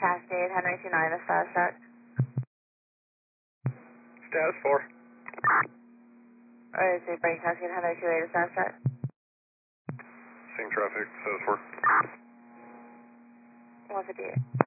Cascade, Henry 29, the status check. Status 4. Or is it Brake Cascade, Henry 28, the status check? Same traffic, status 4. 158.